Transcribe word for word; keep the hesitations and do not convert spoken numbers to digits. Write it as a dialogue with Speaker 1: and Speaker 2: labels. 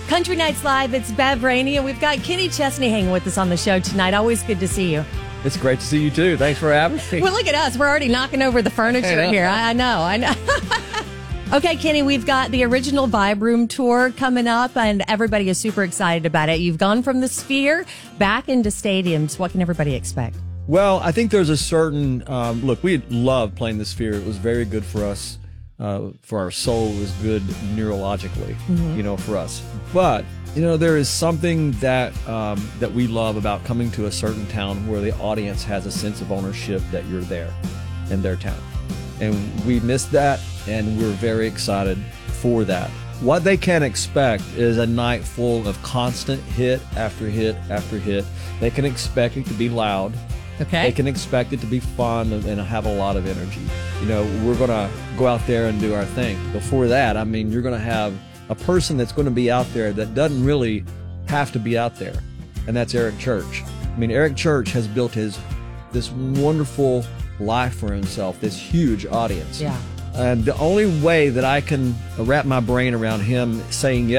Speaker 1: Country Nights Live, it's Bev Rainey, and we've got Kenny Chesney hanging with us on the show tonight. Always good to see you.
Speaker 2: It's great to see you, too. Thanks for having me.
Speaker 1: Well, look at us. We're already knocking over the furniture here. I, I know, I know. Okay, Kenny, we've got the original Vibe Room tour coming up, and everybody is super excited about it. You've gone from the Sphere back into stadiums. What can everybody expect?
Speaker 2: Well, I think there's a certain, um, look, we love playing the Sphere. It was very good for us. Uh, for our soul, it was good neurologically, mm-hmm. you know, for us. But, you know, there is something that um, that we love about coming to a certain town where the audience has a sense of ownership that you're there in their town. And we missed that, and we're very excited for that. What they can expect is a night full of constant hit after hit after hit. They can expect it to be loud.
Speaker 1: Okay.
Speaker 2: They can expect it to be fun and, and have a lot of energy. You know, we're going to go out there and do our thing. Before that, I mean, you're going to have a person that's going to be out there that doesn't really have to be out there, and that's Eric Church. I mean, Eric Church has built his this wonderful life for himself, this huge audience.
Speaker 1: Yeah.
Speaker 2: And the only way that I can wrap my brain around him saying yes